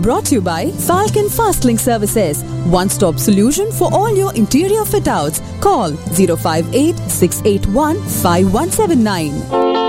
brought to you by Falcon Fastlink Services, one-stop solution for all your interior fit-outs. Call 058 681 5179.